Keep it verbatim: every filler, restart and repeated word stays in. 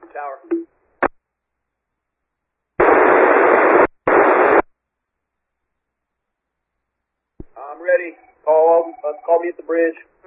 tower. I'm ready. Call, uh, call me at the bridge.